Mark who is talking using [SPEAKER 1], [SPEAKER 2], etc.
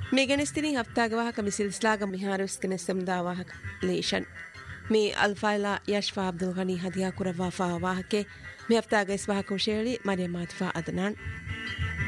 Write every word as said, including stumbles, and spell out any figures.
[SPEAKER 1] මේ ගෙනස්තිනි හෆ්තාග වාහක මිසිල්ස්ලාග මිහාරුස් ගෙනස්සම්දා වාහක ලේෂන් මේ අල්ෆයිලා යෂ්ෆා අබ්දුල් ගනි හදියා කුරවා ෆා වාහකේ මේ හෆ්තාග ඉස් වාහක උෂේලි මරියම් මාතිෆා අදනාන්